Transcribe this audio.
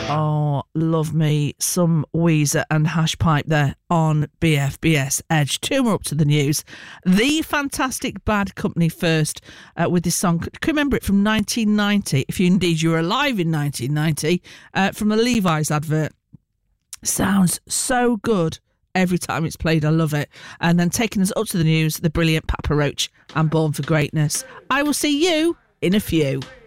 Oh, love me some Weezer and Hashpipe there on BFBS Edge. 2 more up to the news. The Fantastic Bad Company first with this song. Can you remember it from 1990? If you indeed you were alive in 1990, from a Levi's advert. Sounds so good every time it's played. I love it. And then taking us up to the news, the brilliant Papa Roach and Born for Greatness. I will see you in a few.